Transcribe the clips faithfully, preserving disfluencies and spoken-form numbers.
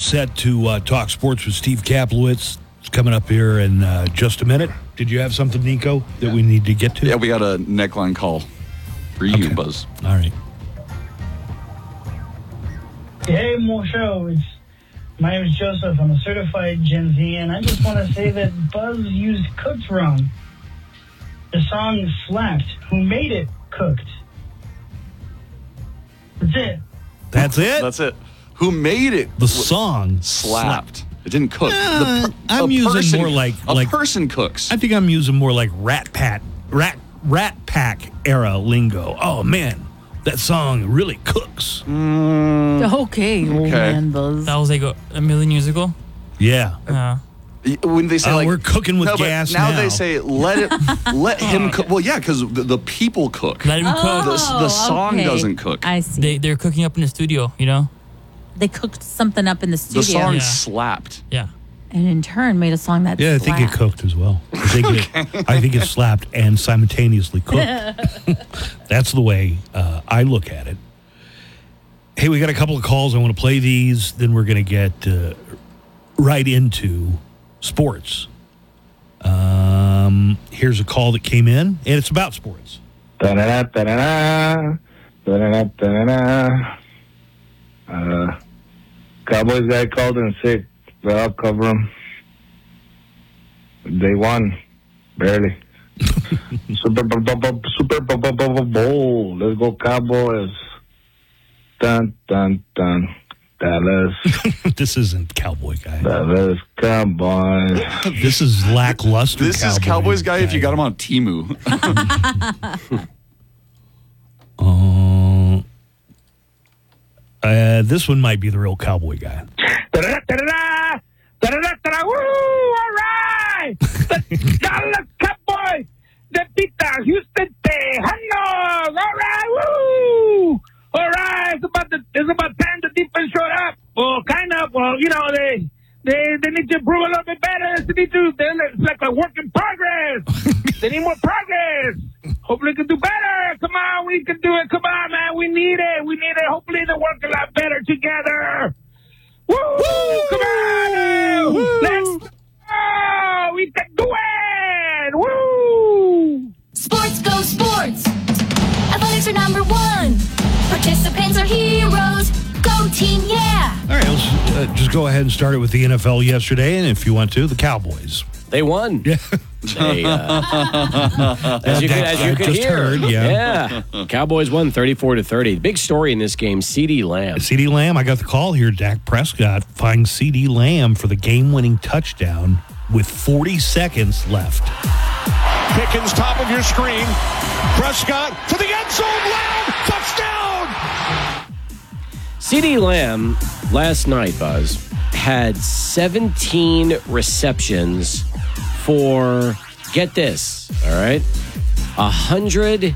set to uh, talk sports with Steve Kaplowitz. It's coming up here in uh, just a minute. Did you have something, Nico, that yeah. we need to get to? Yeah, we got a neckline call for you, okay. Buzz. All right. Hey, more show. It's, my name is Joseph. I'm a certified Gen Z, and I just want to say that Buzz used cooked wrong. The song slapped. Who made it cooked? That's it. That's it? That's it. Who made it? The song slapped. slapped. It didn't cook. Uh, the per- I'm using person, more like a like, person cooks. I think I'm using more like Rat Pat, Rat Rat Pack era lingo. Oh man, that song really cooks. Mm, okay, old okay. man Buzz. That was like a, a million years ago. Yeah. Yeah. When they say uh, like we're cooking with no, gas now, now they say let it let him cook. Well, yeah, because the, the people cook. Let him Oh, cook. The, the song okay. doesn't cook. I see. They they're cooking up in the studio. You know. They cooked something up in the studio. The song Yeah. slapped. Yeah. And in turn made a song that Yeah, I think it slapped. cooked as well. I think, okay. it, I think it slapped and simultaneously cooked. That's the way uh, I look at it. Hey, we got a couple of calls. I want to play these. Then we're going to get uh, right into sports. Um, here's a call that came in, and it's about sports. Da-da-da, da-da-da, da-da-da, da-da-da. Uh, Cowboys guy called in sick, but I'll cover him. They won, barely. Super Bowl, Super Bowl. Let's go Cowboys. Dun dun dun. Dallas. This isn't Cowboy Guy. Dallas Cowboys. This is lackluster. This Cowboy is Cowboys guy, guy if you got him on Temu. uh, uh, this one might be the real Cowboy Guy. Da-da-da, da-da-da, da-da-da, da-da, woo! All right! The Dallas Cowboys, the beat the Houston Tejanos! All right, woo! All right, it's about, the, it's about time the defense showed up. Well, kind of. Well, you know, they they, they need to improve a little bit better. They need to, it's like a work in progress. They need more progress. Hopefully, they can do better. Come on, we can do it. Come on, man. We need it. We need it. Hopefully, they work a lot better together. Woo! Woo! Come on! Woo! Let's go! We can do it! Woo! Sports go sports! Athletics are number one! Participants are heroes! Go team, yeah! All right, let's uh, just go ahead and start it with the N F L yesterday, and if you want to, the Cowboys. They won. Yeah. They, uh, as you could, as you I could just hear. heard, yeah. yeah. Cowboys won thirty-four to thirty. Big story in this game, CeeDee Lamb. CeeDee Lamb, I got the call here. Dak Prescott finds CeeDee Lamb for the game-winning touchdown with forty seconds left. Pickens, top of your screen. Prescott to the end zone. Lamb, touchdown! CeeDee Lamb, last night, Buzz, had seventeen receptions for, get this, all right, one hundred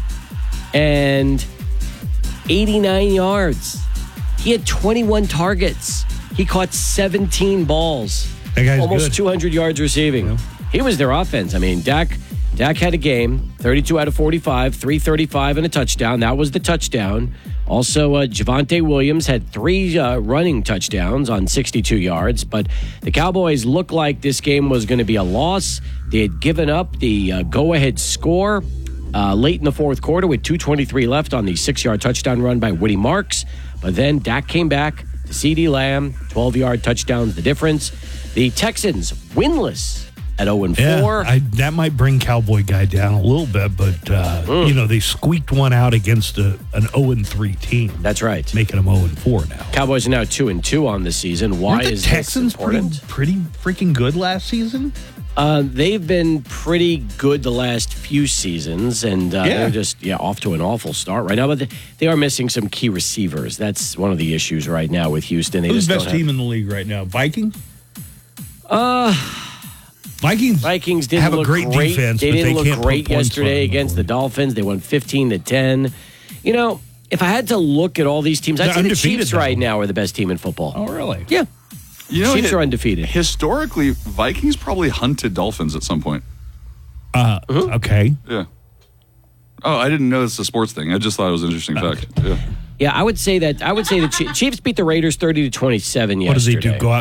eighty-nine yards. He had twenty-one targets. He caught seventeen balls. That guy's almost good. two hundred yards receiving. Yeah. He was their offense. I mean, Dak Dak had a game, thirty-two out of forty-five, three thirty-five and a touchdown. That was the touchdown. Also, uh, Javonte Williams had three uh, running touchdowns on sixty-two yards. But the Cowboys looked like this game was going to be a loss. They had given up the uh, go-ahead score uh, late in the fourth quarter with two twenty-three left on the six-yard touchdown run by Woody Marks. But then Dak came back to CeeDee Lamb, twelve-yard touchdowns, the difference. The Texans winless at oh and four. Yeah, I, that might bring Cowboy Guy down a little bit, but, uh, mm. you know, they squeaked one out against a, an oh and three team. That's right. Making them oh and four now. Cowboys are now two and two on the season. Why Weren't the is Texans this important? Pretty, pretty freaking good last season? Uh, they've been pretty good the last few seasons, and uh, yeah. they're just yeah off to an awful start right now. But they, they are missing some key receivers. That's one of the issues right now with Houston. They Who's just the best don't team have... in the league right now? Vikings? Uh, Vikings, Vikings didn't have look a great great. defense, they but didn't they look can't great put points yesterday on them. against the Dolphins. They won fifteen to ten. You know, if I had to look at all these teams, I'd They're say the undefeated, Chiefs though. right now are the best team in football. Oh, really? Yeah. You know, Chiefs hi- are undefeated. Historically, Vikings probably hunted Dolphins at some point. Uh, Mm-hmm. Okay. Yeah. Oh, I didn't know it's a sports thing. I just thought it was an interesting Okay. fact. Yeah. Yeah, I would say that. I would say the Chiefs beat the Raiders thirty to twenty-seven yesterday. What does he do? Go out